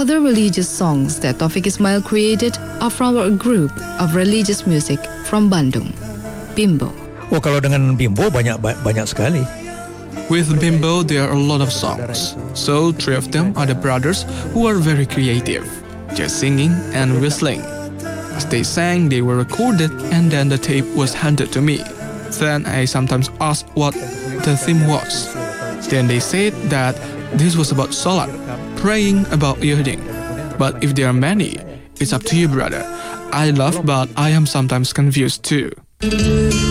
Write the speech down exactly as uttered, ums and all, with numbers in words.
other religious songs that Taufik Ismail created are from a group of religious music from Bandung, Bimbo. Oh, kalau dengan Bimbo banyak banyak sekali. With Bimbo, there are a lot of songs. So three of them are the brothers who are very creative, just singing and whistling. As they sang, they were recorded and then the tape was handed to me. Then I sometimes asked what the theme was. Then they said that this was about Salat, praying about yarding. But if there are many, it's up to you, brother. I love, but I am sometimes confused too.